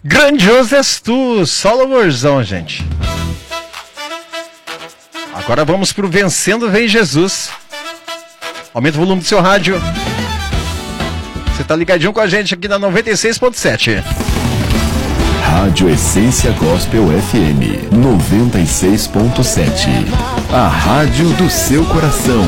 Grandioso és tu, só louvorzão, gente. Agora vamos pro Vencendo Vem Jesus. Aumenta o volume do seu rádio. Você tá ligadinho com a gente aqui na 96.7. Rádio Essência Gospel FM 96.7. A rádio do seu coração.